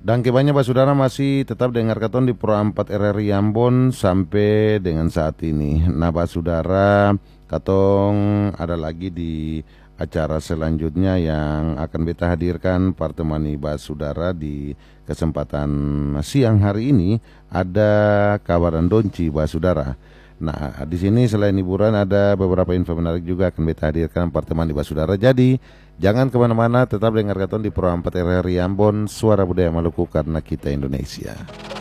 Dan kebanyakan Basudara masih tetap dengar katon di Pro 4 RRI Ambon sampai dengan saat ini. Nah Basudara, katong ada lagi di acara selanjutnya yang akan beta hadirkan partemani Basudara di kesempatan siang hari ini. Ada kabaran donci Basudara. Nah, di sini selain hiburan ada beberapa info menarik juga akan beta hadirkan partemani Basudara. Jadi jangan kemana-mana, tetap dengarkan di Pro 4 RRI Ambon, suara budaya Maluku karena kita Indonesia.